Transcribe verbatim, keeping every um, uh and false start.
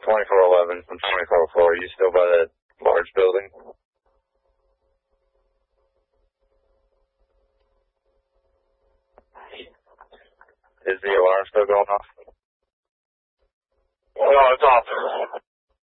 twenty-four eleven from twenty-four four. Are you still by that large building? Is the alarm still going off? No, it's off.